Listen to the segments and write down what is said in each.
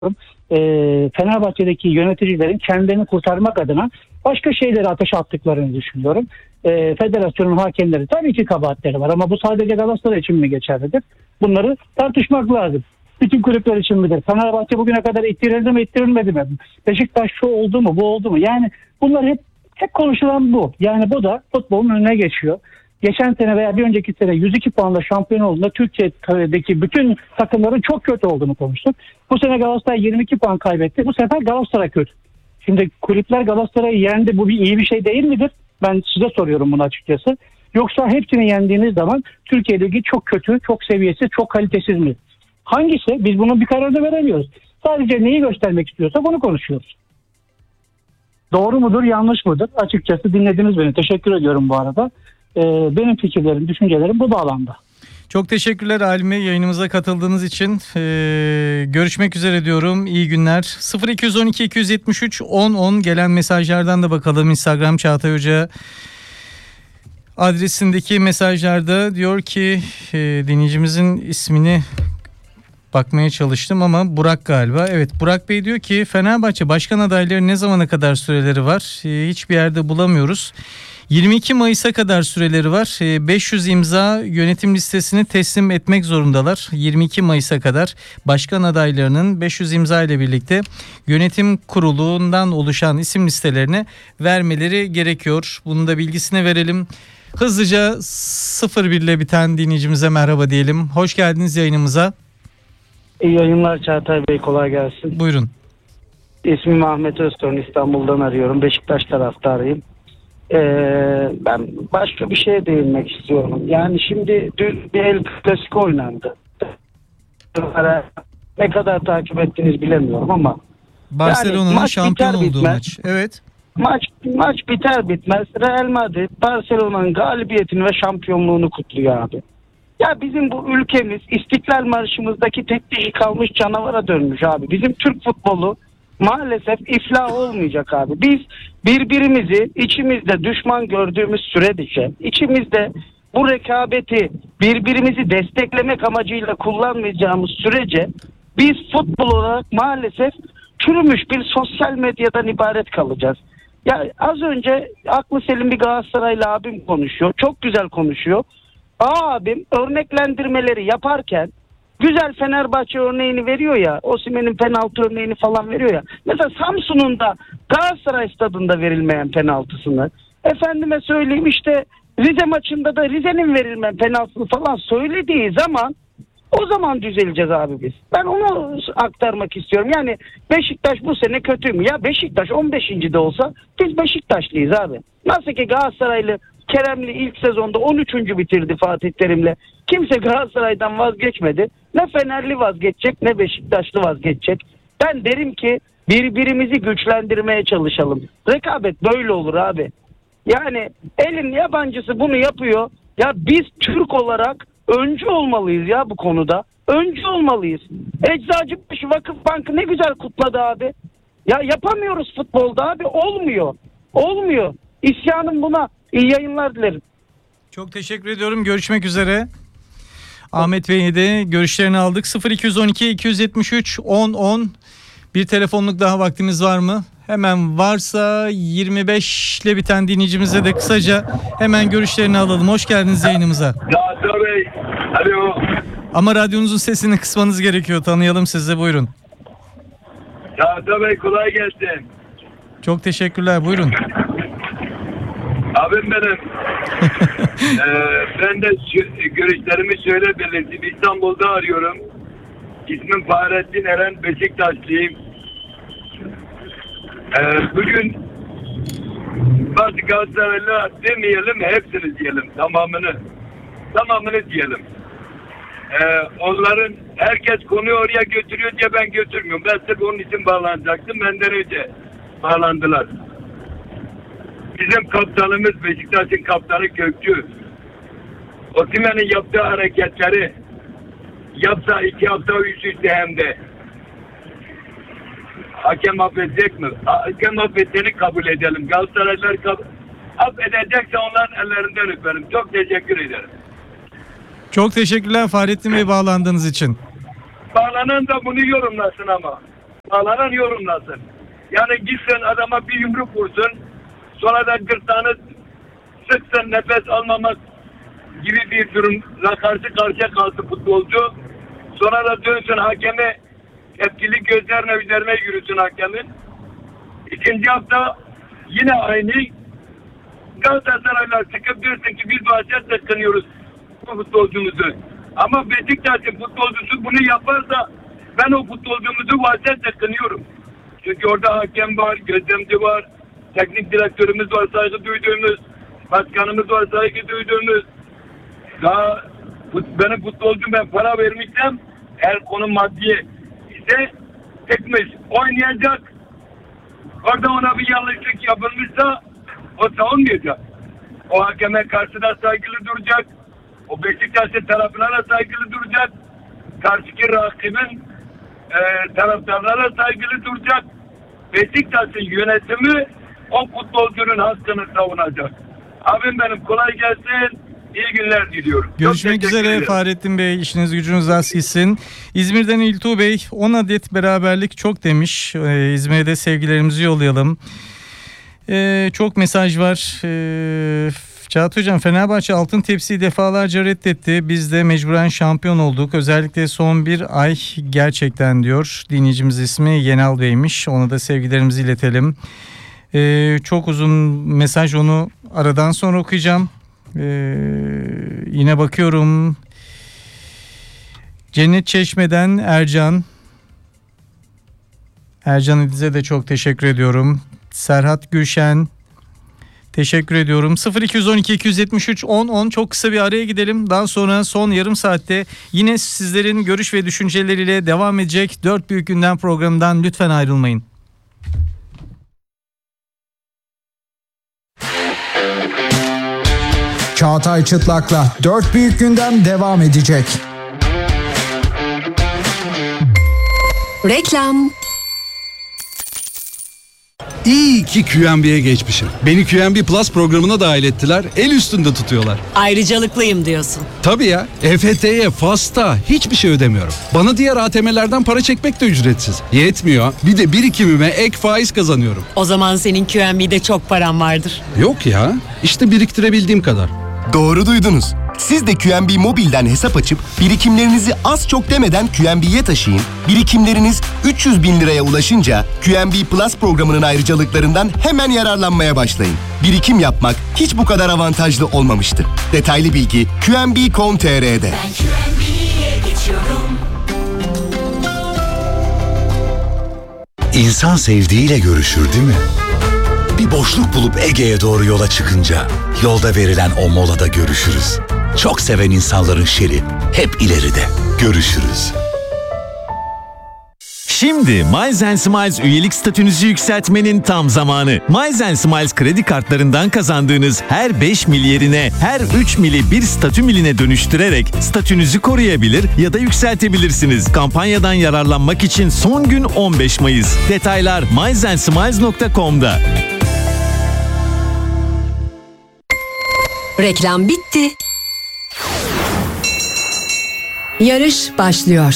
Fenerbahçe'deki yöneticilerin kendilerini kurtarmak adına başka şeyleri ateşe attıklarını düşünüyorum. Federasyonun hakemleri tabii ki kabahatleri var ama bu sadece Galatasaray için mi geçerlidir? Bunları tartışmak lazım. Bütün kulüpler için midir? Fenerbahçe bugüne kadar ittirildi mi, ittirilmedi mi? Beşiktaş şu oldu mu, bu oldu mu? Yani bunlar hep konuşulan bu. Yani bu da futbolun önüne geçiyor. Geçen sene veya bir önceki sene 102 puanla şampiyon olduğunda Türkiye'deki bütün takımların çok kötü olduğunu konuştuk. Bu sene Galatasaray 22 puan kaybetti. Bu sefer Galatasaray kötü. Şimdi kulüpler Galatasaray'ı yendi. Bu iyi bir şey değil midir? Ben size soruyorum bunu açıkçası. Yoksa hepsini yendiğiniz zaman Türkiye'deki çok kötü, çok seviyesiz, çok kalitesiz mi? Hangisi? Biz bunun bir kararını veremiyoruz. Sadece neyi göstermek istiyorsa bunu konuşuyoruz. Doğru mudur, yanlış mıdır? Açıkçası dinlediniz beni. Teşekkür ediyorum bu arada. Benim fikirlerim, düşüncelerim bu bağlamda. Çok teşekkürler Halim Bey, yayınımıza katıldığınız için. Görüşmek üzere diyorum. İyi günler. 0212 273 1010 gelen mesajlardan da bakalım. Instagram Çağatay Hoca adresindeki mesajlarda diyor ki dinleyicimizin ismini bakmaya çalıştım ama Burak galiba. Evet, Burak Bey diyor ki Fenerbahçe başkan adayları ne zamana kadar süreleri var? Hiçbir yerde bulamıyoruz. 22 Mayıs'a kadar süreleri var. 500 imza yönetim listesini teslim etmek zorundalar. 22 Mayıs'a kadar başkan adaylarının 500 imza ile birlikte yönetim kurulundan oluşan isim listelerini vermeleri gerekiyor. Bunun da bilgisini verelim. Hızlıca 01 ile biten dinleyicimize merhaba diyelim. Hoş geldiniz yayınımıza. İyi yayınlar Çağatay Bey, kolay gelsin. Buyurun. İsmim Ahmet Öztorun, İstanbul'dan arıyorum. Beşiktaş taraftarıyım. Ben başka bir şeye değinmek istiyorum. Yani şimdi dün bir El Clasico oynandı. Ne kadar takip ettiniz bilemiyorum ama Barcelona'nın yani şampiyon olduğu maç. Evet. Maç biter bitmez Real Madrid Barcelona'nın galibiyetini ve şampiyonluğunu kutluyor abi. Ya bizim bu ülkemiz İstiklal Marşımızdaki tek dişi kalmış canavara dönmüş abi. Bizim Türk futbolu maalesef iflah olmayacak abi. Biz birbirimizi içimizde düşman gördüğümüz sürece, içimizde bu rekabeti birbirimizi desteklemek amacıyla kullanmayacağımız sürece biz futbol olarak maalesef çürümüş bir sosyal medyadan ibaret kalacağız. Ya az önce aklı selim bir Galatasaraylı abim konuşuyor. Çok güzel konuşuyor. Abim örneklendirmeleri yaparken güzel Fenerbahçe örneğini veriyor ya. Osimhen'in penaltı örneğini falan veriyor ya. Mesela Samsun'un da Galatasaray stadında verilmeyen penaltısını, efendime söyleyeyim işte Rize maçında da Rize'nin verilmeyen penaltısını falan söylediği zaman o zaman düzeleceğiz abi biz. Ben onu aktarmak istiyorum. Yani Beşiktaş bu sene kötü mü? Ya Beşiktaş 15. de olsa biz Beşiktaşlıyız abi. Nasıl ki Galatasaraylı Keremli ilk sezonda 13. bitirdi Fatih Terim'le. Kimse Galatasaray'dan vazgeçmedi. Ne Fenerli vazgeçecek ne Beşiktaşlı vazgeçecek. Ben derim ki birbirimizi güçlendirmeye çalışalım. Rekabet böyle olur abi. Yani elin yabancısı bunu yapıyor. Ya biz Türk olarak öncü olmalıyız ya bu konuda. Öncü olmalıyız. Eczacıbaşı Vakıfbank'ı ne güzel kutladı abi. Ya yapamıyoruz futbolda abi. Olmuyor. Olmuyor. İsyanım buna. İyi yayınlar dilerim. Çok teşekkür ediyorum. Görüşmek üzere. Ahmet Bey'e de görüşlerini aldık. 0212 273 1010 bir telefonluk daha vaktimiz var mı? Hemen varsa 25 ile biten dinleyicimize de kısaca hemen görüşlerini alalım. Hoş geldiniz yayınımıza. Ya Bey, alo. Ama radyonuzun sesini kısmanız gerekiyor. Tanıyalım sizi, buyurun. Ya Bey, kolay gelsin. Çok teşekkürler, buyurun. Abim benim. Ben de görüşlerimi şöyle belirttim. İstanbul'da arıyorum. İsmim Fahrettin Eren, Beşiktaşlıyım. Bugün bazı Galatasaraylı demeyelim, hepsini diyelim. Tamamını diyelim. Onların herkes konuyu oraya götürüyor diye ben götürmüyorum. Ben sırf onun için bağlanacaktım. Benden önce bağlandılar. Bizim kaptanımız, Beşiktaş'ın kaptanı Kökçü. Osimhen'in yaptığı hareketleri yapsa 2 hafta üst üste hem de hakem affedecek mi? Hakem affedeceğini kabul edelim. Galatasaraylılar affedecekse onların ellerinden öperim. Çok teşekkür ederim. Çok teşekkürler Fahrettin Bey bağlandığınız için. Bağlanan da bunu yorumlasın ama. bağlanan yorumlasın. Yani gitsin adama bir yumruk vursun, sonra da gırtlağını sıksın, nefes almamak gibi bir durumla karşı karşıya kalsın futbolcu. Sonra da dönsün hakeme, tepkili gözlerine üzerine yürüsün hakemin. İkinci hafta yine aynı. Galatasaraylar çıkıp diyorsun ki biz bahçe tıkınıyoruz bu futbolcumuzu. Ama Beşiktaş'ın futbolcusu bunu yaparsa ben o futbolcumuzu bahçe tıkınıyorum. Çünkü orada hakem var, gözlemci var, teknik direktörümüz var, saygı duyduğumuz, başkanımız var, saygı duyduğumuz. Daha benim futbolcum, ben para vermişsem, eğer konu maddi ise tekmiş oynayacak. Orada ona bir yanlışlık yapılmışsa o savunmayacak. O hakeme karşı da saygılı duracak. O Beşiktaş'ın tarafına da saygılı duracak. Karşıki rakibin taraftarlara saygılı duracak. Beşiktaş'ın yönetimi o futbolcunun hakkını savunacak. Abim benim, kolay gelsin. İyi günler diliyorum. Görüşmek üzere Fahrettin Bey. İşiniz gücünüz rast gitsin. İzmir'den İltuğ Bey 10 adet beraberlik çok demiş. İzmir'e de sevgilerimizi yollayalım. Çok mesaj var. Çağat Hocam, Fenerbahçe altın tepsiyi defalarca reddetti. Biz de mecburen şampiyon olduk. Özellikle son bir ay gerçekten diyor. Dinleyicimiz ismi Yenal Bey'miş. Ona da sevgilerimizi iletelim. Çok uzun mesaj, onu aradan sonra okuyacağım. Yine bakıyorum. Cennet Çeşme'den Ercan İdiz'e de çok teşekkür ediyorum. Serhat Gülşen, teşekkür ediyorum. 0212 273 10 10. Çok kısa bir araya gidelim. Daha sonra son yarım saatte yine sizlerin görüş ve düşünceleriyle devam edecek 4 Büyük Gündem programından lütfen ayrılmayın. Çağatay Çıtlak'la 4 Büyük Gündem devam edecek. Reklam. İyi ki QNB'ye geçmişim. Beni QNB Plus programına dahil ettiler. El üstünde tutuyorlar. Ayrıcalıklıyım diyorsun. Tabii ya. EFT'ye, FAS'ta hiçbir şey ödemiyorum. Bana diğer ATM'lerden para çekmek de ücretsiz. Yetmiyor. Bir de birikimime ek faiz kazanıyorum. O zaman senin QNB'de çok paran vardır. Yok ya. İşte biriktirebildiğim kadar. Doğru duydunuz. Siz de QNB Mobil'den hesap açıp birikimlerinizi az çok demeden QNB'ye taşıyın. Birikimleriniz 300 bin liraya ulaşınca QNB Plus programının ayrıcalıklarından hemen yararlanmaya başlayın. Birikim yapmak hiç bu kadar avantajlı olmamıştı. Detaylı bilgi QNB.com.tr'de. Ben QNB'ye geçiyorum. İnsan sevdiğiyle görüşür değil mi? Bir boşluk bulup Ege'ye doğru yola çıkınca yolda verilen o molada görüşürüz. Çok seven insanların şeri hep ileride. Görüşürüz. Şimdi Miles & Smiles üyelik statünüzü yükseltmenin tam zamanı. Miles & Smiles kredi kartlarından kazandığınız her 5 mil yerine her 3 mili bir statü miline dönüştürerek statünüzü koruyabilir ya da yükseltebilirsiniz. Kampanyadan yararlanmak için son gün 15 Mayıs. Detaylar milesandsmiles.com'da. Reklam bitti. Yarış başlıyor.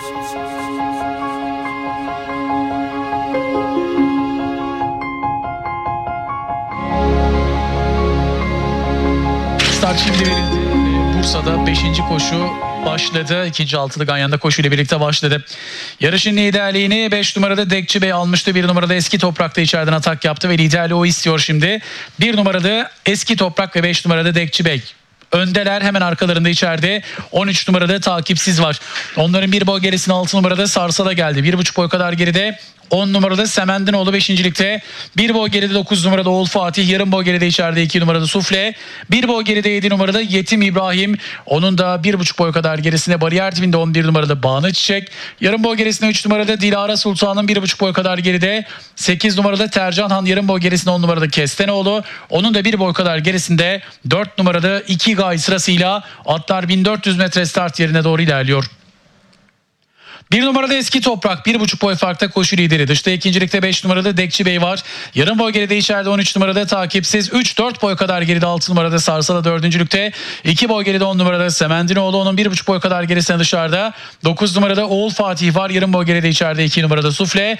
Start şimdi verildi. Bursa'da 5. koşu başladı. 2. altılı Ganyan'da koşuyla birlikte başladı. Yarışın liderliğini 5 numarada Dekçi Bey almıştı. 1 numarada Eski Toprak'ta içeriden atak yaptı ve liderliği o istiyor şimdi. 1 numarada Eski Toprak ve 5 numarada Dekçi Bey öndeler, hemen arkalarında içeride 13 numarada Takipsiz var. Onların bir boy gerisine 6 numarada Sarsala geldi. 1,5 boy kadar geride 10 numarada Semendinoğlu 5.likte. 1 boy geride 9 numarada Oğul Fatih. Yarım boy geride içeride 2 numarada Sufle. 1 boy geride 7 numarada Yetim İbrahim. Onun da 1,5 boy kadar gerisine bariyer dibinde 11 numarada Bağını Çiçek. Yarım boy gerisine 3 numarada Dilara Sultan'ın 1,5 boy kadar geride 8 numarada Tercan Han. Yarım boy gerisine 10 numarada Kestenoğlu. Onun da 1 boy kadar gerisinde 4 numarada Ikigai sırasıyla atlar 1400 metre start yerine doğru ilerliyor. 1 numarada Eski Toprak 1,5 boy farkta koşu lideri. Dışta ikincilikte 5 numarada Dekçi Bey var. Yarım boy geride içeride 13 numarada Takipsiz. 3-4 boy kadar geride 6 numarada Sarsala 4.lükte. 2 boy geride 10 numarada Semendinoğlu. Onun 1,5 boy kadar gerisine dışarıda. 9 numarada Oğul Fatih var. Yarım boy geride içeride 2 numarada Sufle.